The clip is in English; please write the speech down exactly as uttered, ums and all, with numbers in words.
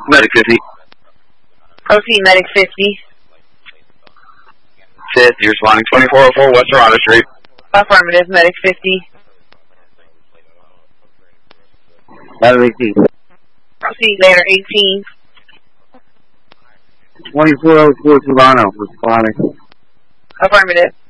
Medic fifty. Proceed, Medic fifty. Fifth, you're responding twenty-four oh four West Dorado Street. Affirmative, Medic fifty. Medic eighteen. Proceed, later eighteen. twenty-four oh four Toronto, responding. Affirmative.